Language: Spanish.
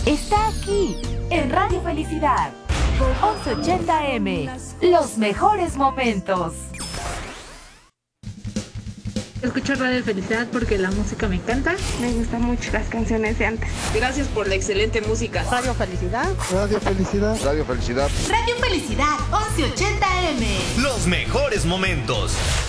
está aquí, en Radio Felicidad. 1180M, los mejores momentos. Escucho Radio Felicidad porque la música me encanta. Me gustan mucho las canciones de antes. Gracias por la excelente música. Radio Felicidad. Radio Felicidad. Radio Felicidad. Radio Felicidad 1180M. Los mejores momentos.